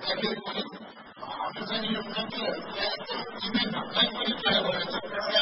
aquele bonito. A mesa de canto é imensamente